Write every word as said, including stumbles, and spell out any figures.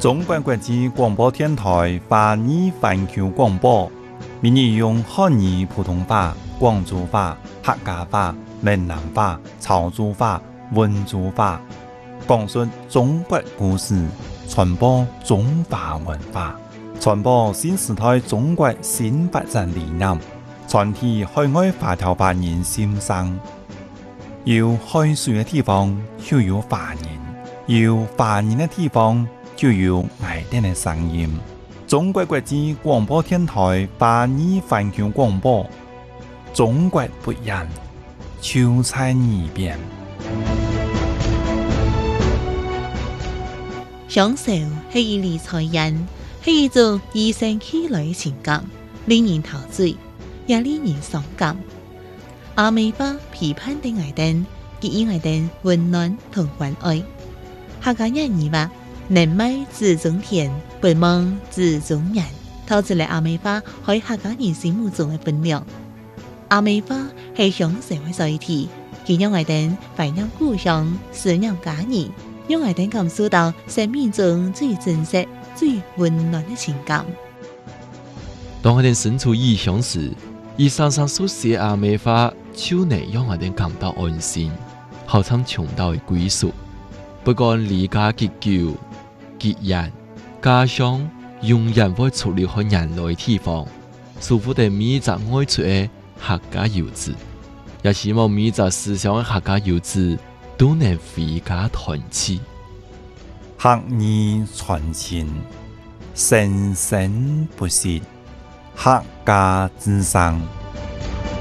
中国国际广播电台华语环球广播，每日用汉语普通话、广州话、客家话、闽南话、潮州话、温州话，讲述中国故事，传播中华文化，传播新时代中国新发展理念，传递海外华侨华人心声。有海水的地方就有华人，有华人的地方就有爱人的声音。中国国际广播电台华语环球广播，中国不一样，就在耳边。 享受是一理财人，是一种与生俱來嘅情感，令人陶醉，也令人傷感。阿美花批判的愛人，給予愛人溫暖同關愛。客家人語話：人美自中田，不忙自中人，透出嚟阿美花喺客家人心目中嘅分量。阿美花係享受嘅載體，佢讓愛人懷念故鄉，思念家人。讓我哋感受到生命中最真實、最溫暖的情感。 當我哋身處異鄉時，以常常書寫阿美花，就能讓我哋感到安心，好像尋到嘅歸屬。不管離家結久、結人，家鄉永遠會出離開人類地方，舒服地每隻愛出嘅客家遊子，也希望每隻思鄉嘅客家遊子都能回家團聚， 客語傳情，生生不息，客家之聲。